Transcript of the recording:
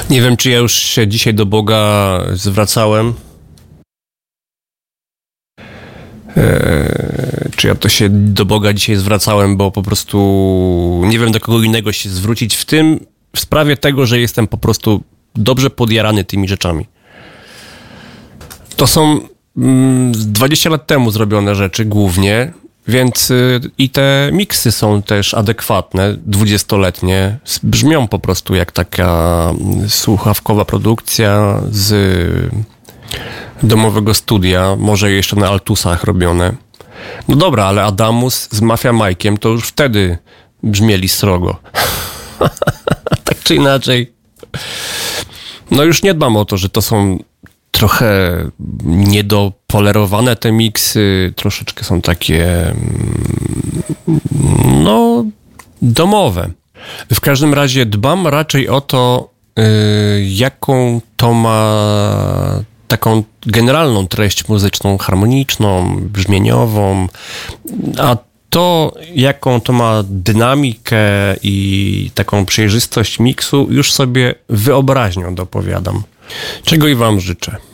Nie wiem, czy ja już się dzisiaj do Boga zwracałem. Czy ja to się do Boga dzisiaj zwracałem, bo po prostu nie wiem, do kogo innego się zwrócić w sprawie tego, że jestem po prostu dobrze podjarany tymi rzeczami. To są 20 lat temu zrobione rzeczy głównie, więc i te miksy są też adekwatne, 20-letnie, brzmią po prostu jak taka słuchawkowa produkcja z domowego studia, może jeszcze na altusach robione. No dobra, ale Adamus z Mafia Mike'iem to już wtedy brzmieli srogo. Tak czy inaczej. No już nie dbam o to, że to są trochę niedopolerowane te miksy, troszeczkę są takie no domowe. W każdym razie dbam raczej o to, jaką to ma taką generalną treść muzyczną, harmoniczną, brzmieniową, a to, jaką to ma dynamikę i taką przejrzystość miksu, już sobie wyobraźnią dopowiadam. Czego i wam życzę.